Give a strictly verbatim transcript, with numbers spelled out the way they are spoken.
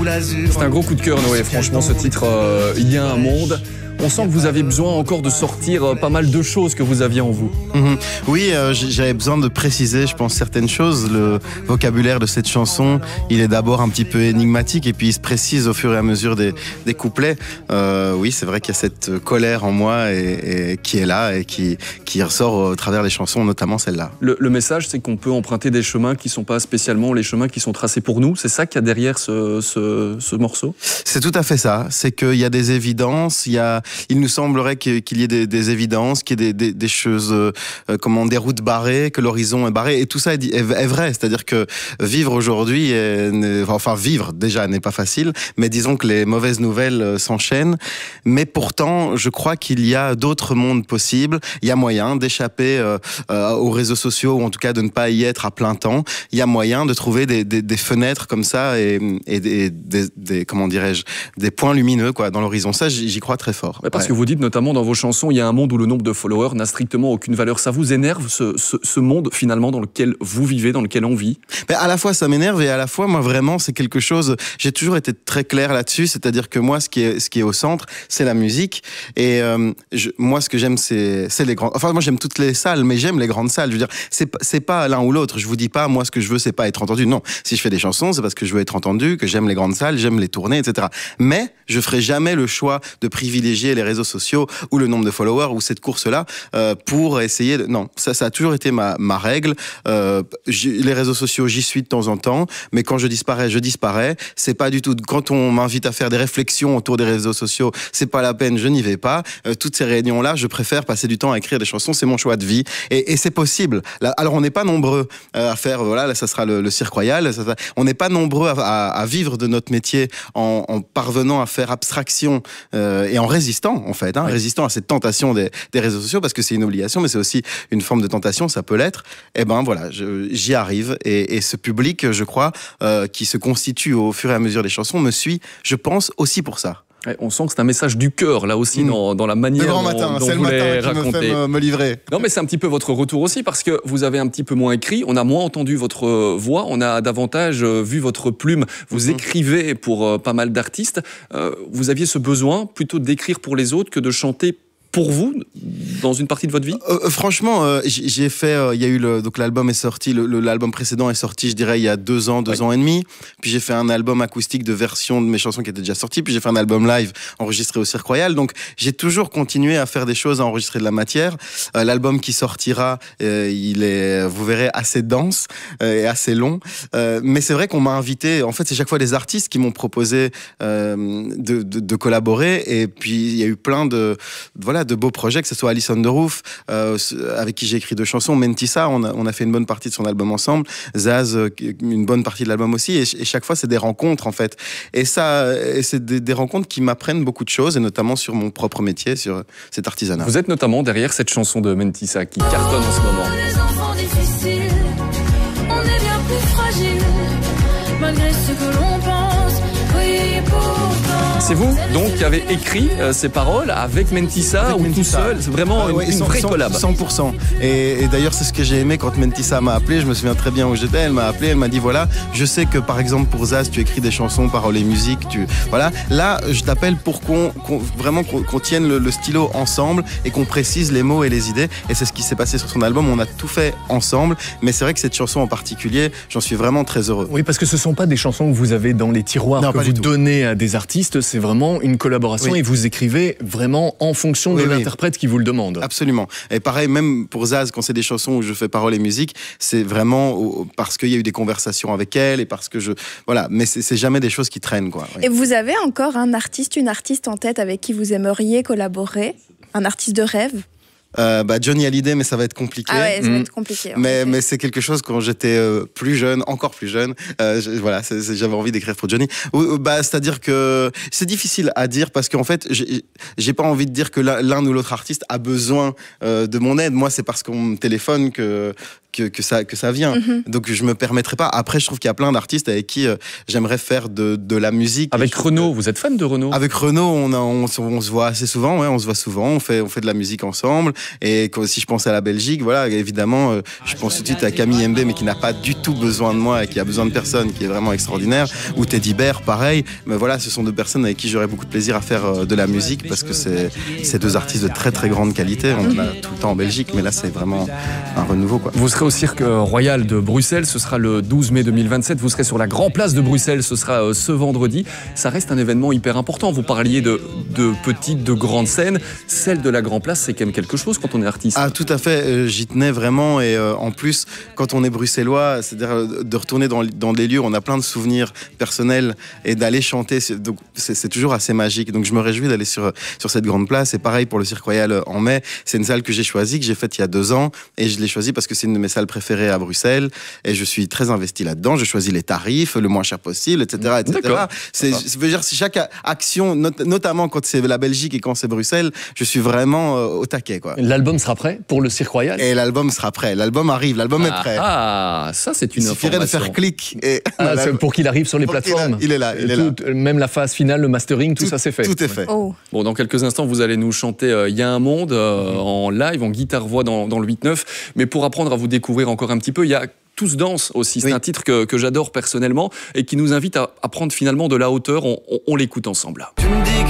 sous l'azur. C'est un gros coup de cœur, Noé, franchement, ce titre, euh, Il y a un monde. On sent que vous avez besoin encore de sortir euh, pas mal de choses que vous aviez en vous. Mmh. Oui, euh, j'avais besoin de préciser, je pense, certaines choses. Le vocabulaire de cette chanson, il est d'abord un petit peu énigmatique et puis il se précise au fur et à mesure des, des couplets. Euh, oui, c'est vrai qu'il y a cette colère en moi et, et qui est là et qui, qui ressort au travers des chansons, notamment celle-là. Le, le message, c'est qu'on peut emprunter des chemins qui ne sont pas spécialement les chemins qui sont tracés pour nous. C'est ça qu'il y a derrière ce, ce, ce morceau? C'est tout à fait ça. C'est qu'il y a des évidences, il y a il nous semblerait qu'il y ait des, des évidences, qu'il y ait des, des, des choses, euh, comment, des routes barrées, que l'horizon est barré. Et tout ça est, est, est vrai. C'est-à-dire que vivre aujourd'hui, est, enfin vivre déjà n'est pas facile, mais disons que les mauvaises nouvelles s'enchaînent. Mais pourtant, je crois qu'il y a d'autres mondes possibles. Il y a moyen d'échapper euh, euh, aux réseaux sociaux, ou en tout cas de ne pas y être à plein temps. Il y a moyen de trouver des, des, des fenêtres comme ça et, et des, des, des, comment dirais-je, des points lumineux quoi, dans l'horizon. Ça, j'y crois très fort. Ouais, parce ouais. que vous dites notamment dans vos chansons, il y a un monde où le nombre de followers n'a strictement aucune valeur. Ça vous énerve, ce, ce, ce monde finalement dans lequel vous vivez, dans lequel on vit? Ben, à la fois ça m'énerve et à la fois moi vraiment c'est quelque chose, j'ai toujours été très clair là-dessus, c'est-à-dire que moi ce qui est, ce qui est au centre c'est la musique et euh, je, moi ce que j'aime c'est, c'est les grandes, enfin moi j'aime toutes les salles mais j'aime les grandes salles, je veux dire c'est, c'est pas l'un ou l'autre, je vous dis pas moi ce que je veux c'est pas être entendu, non, si je fais des chansons c'est parce que je veux être entendu, que j'aime les grandes salles, j'aime les tournées, et cetera. Mais je ferai jamais le choix de privilégier les réseaux sociaux ou le nombre de followers ou cette course-là euh, pour essayer de... Non, ça, ça a toujours été ma, ma règle. Euh, les réseaux sociaux, j'y suis de temps en temps, mais quand je disparais, je disparais. C'est pas du tout... Quand on m'invite à faire des réflexions autour des réseaux sociaux, c'est pas la peine, je n'y vais pas. Euh, toutes ces réunions-là, je préfère passer du temps à écrire des chansons, c'est mon choix de vie. Et, et c'est possible. Là, alors, on n'est pas nombreux euh, à faire... Voilà, là, ça sera le, le cirque royal. Ça, ça, on n'est pas nombreux à, à, à vivre de notre métier en, en parvenant à faire abstraction euh, et en résistant, en fait, hein, oui. résistant à cette tentation des, des réseaux sociaux, parce que c'est une obligation, mais c'est aussi une forme de tentation, ça peut l'être. Et ben voilà, je, j'y arrive. Et, et ce public, je crois, euh, qui se constitue au fur et à mesure des chansons, me suit, je pense, aussi pour ça. Ouais, on sent que c'est un message du cœur, là aussi, mmh. dans, dans la manière dont, matin, dont c'est vous le les matin qui racontez. me fait me, me livrer. Non, mais c'est un petit peu votre retour aussi, parce que vous avez un petit peu moins écrit, on a moins entendu votre voix, on a davantage vu votre plume. Vous mmh. écrivez pour euh, pas mal d'artistes. Euh, vous aviez ce besoin plutôt d'écrire pour les autres que de chanter pour vous, dans une partie de votre vie? euh, Franchement, euh, j'ai fait... Il euh, y a eu... Le, donc l'album est sorti, le, le, l'album précédent est sorti, je dirais, il y a deux ans, deux oui. ans et demi. Puis j'ai fait un album acoustique de version de mes chansons qui étaient déjà sorties. Puis j'ai fait un album live enregistré au Cirque Royal. Donc j'ai toujours continué à faire des choses, à enregistrer de la matière. Euh, l'album qui sortira, euh, il est, vous verrez, assez dense euh, et assez long. Euh, mais c'est vrai qu'on m'a invité... En fait, c'est chaque fois des artistes qui m'ont proposé euh, de, de, de collaborer. Et puis il y a eu plein de... Voilà, de beaux projets, que ce soit Alison de Roof, euh, avec qui j'ai écrit deux chansons, Mentissa, on a, on a fait une bonne partie de son album ensemble, Zaz, une bonne partie de l'album aussi, et, et chaque fois c'est des rencontres en fait. Et ça, et c'est des, des rencontres qui m'apprennent beaucoup de choses, et notamment sur mon propre métier, sur cet artisanat. Vous êtes notamment derrière cette chanson de Mentissa qui cartonne en ce moment. Les enfants difficiles, on est bien plus fragile, malgré ce que l'on pense, oui pourtant. C'est vous, donc, qui avez écrit euh, ces paroles avec Mentissa avec ou Mentissa. Tout seul? C'est vraiment ah, ouais, une, une vraie collab. cent pour cent. Et, et d'ailleurs, c'est ce que j'ai aimé quand Mentissa m'a appelé. Je me souviens très bien où j'étais. Elle m'a appelé, elle m'a dit voilà, je sais que par exemple pour Zaz, tu écris des chansons, paroles et musique. Tu... Voilà. Là, je t'appelle pour qu'on, qu'on vraiment qu'on, qu'on tienne le, le stylo ensemble et qu'on précise les mots et les idées. Et c'est ce qui s'est passé sur son album. On a tout fait ensemble. Mais c'est vrai que cette chanson en particulier, j'en suis vraiment très heureux. Oui, parce que ce ne sont pas des chansons que vous avez dans les tiroirs, non, que vous donnez à des artistes. C'est vraiment une collaboration oui. et vous écrivez vraiment en fonction oui, de oui. l'interprète qui vous le demande. Absolument. Et pareil, même pour Zaz, quand c'est des chansons où je fais paroles et musique, c'est vraiment parce qu'il y a eu des conversations avec elle et parce que je... Voilà, mais c'est, c'est jamais des choses qui traînent, quoi. Oui. Et vous avez encore un artiste, une artiste en tête avec qui vous aimeriez collaborer? Un artiste de rêve? Euh, bah Johnny Hallyday, mais ça va être compliqué. Ah ouais, ça mmh. va être compliqué. Mais, mais c'est quelque chose quand j'étais euh, plus jeune, encore plus jeune. Euh, je, voilà, c'est, c'est, j'avais envie d'écrire pour Johnny. Ou, bah, c'est-à-dire que c'est difficile à dire parce qu'en fait, j'ai, j'ai pas envie de dire que l'un ou l'autre artiste a besoin euh, de mon aide. Moi, c'est parce qu'on me téléphone que que, que ça que ça vient. Mm-hmm. Donc je me permettrai pas. Après, je trouve qu'il y a plein d'artistes avec qui euh, j'aimerais faire de de la musique. Avec Renaud, vous êtes fan de Renaud? Avec Renaud, on, a, on, on se voit assez souvent. Ouais, on se voit souvent. On fait on fait de la musique ensemble. Et quand, si je pense à la Belgique, voilà, évidemment, euh, je pense tout de suite à Camille Mbé, mais qui n'a pas du tout besoin de moi et qui a besoin de personne, qui est vraiment extraordinaire. Ou Teddy Bear, pareil. Mais voilà, ce sont deux personnes avec qui j'aurais beaucoup de plaisir à faire euh, de la musique parce que c'est, c'est deux artistes de très très grande qualité. On en a tout le temps en Belgique, mais là, c'est vraiment un renouveau, quoi. Vous serez au Cirque Royal de Bruxelles, ce sera le douze mai deux mille vingt-sept. Vous serez sur la Grand Place de Bruxelles, ce sera euh, ce vendredi. Ça reste un événement hyper important. Vous parliez de, de petites, de grandes scènes. Celle de la Grand Place, c'est quand même quelque chose quand on est artiste. Ah, tout à fait. Euh, j'y tenais vraiment. Et euh, en plus, quand on est bruxellois, c'est-à-dire de retourner dans, dans des lieux où on a plein de souvenirs personnels et d'aller chanter, c'est, donc c'est, c'est toujours assez magique. Donc je me réjouis d'aller sur, sur cette grande place. Et pareil pour le Cirque Royal en mai. C'est une salle que j'ai choisie, que j'ai faite il y a deux ans. Et je l'ai choisie parce que c'est une de mes salles préférées à Bruxelles. Et je suis très investi là-dedans. Je choisis les tarifs, le moins cher possible, et cetera, et cetera. C'est, je veux dire, si chaque action, not- notamment quand c'est la Belgique et quand c'est Bruxelles, je suis vraiment euh, au taquet, quoi. L'album sera prêt pour le Cirque Royal? Et l'album sera prêt. L'album arrive. L'album ah, est prêt. Ah, ça c'est une Il suffirait information. de faire clic. Et ah, c'est pour qu'il arrive sur les pour plateformes. Il est là. Il est là. Tout, même la phase finale, le mastering, tout, tout ça c'est fait. Tout est fait. Oh. Bon, dans quelques instants, vous allez nous chanter Il euh, y a un monde euh, en live, en guitare-voix dans, dans le huit neuf. Mais pour apprendre à vous découvrir encore un petit peu, il y a Tous dansent aussi. C'est oui. un titre que, que j'adore personnellement et qui nous invite à, à prendre finalement de la hauteur. On, on, on l'écoute ensemble là. Tu me dis